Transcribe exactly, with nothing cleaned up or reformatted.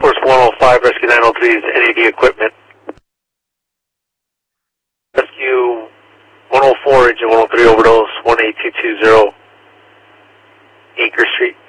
Force one oh five, Rescue nine oh three is N A D equipment. Rescue one oh four, engine one oh three overdose, one eight two two zero, Acre Street.